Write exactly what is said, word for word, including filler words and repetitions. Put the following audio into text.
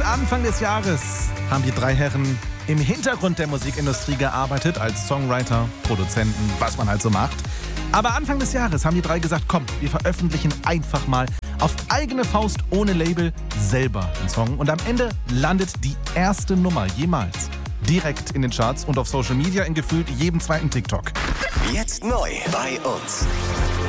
Anfang des Jahres haben die drei Herren im Hintergrund der Musikindustrie gearbeitet, als Songwriter, Produzenten, was man halt so macht. Aber Anfang des Jahres haben die drei gesagt, komm, wir veröffentlichen einfach mal auf eigene Faust ohne Label selber einen Song. Und am Ende landet die erste Nummer jemals direkt in den Charts und auf Social Media in gefühlt jedem zweiten TikTok. Jetzt neu bei uns.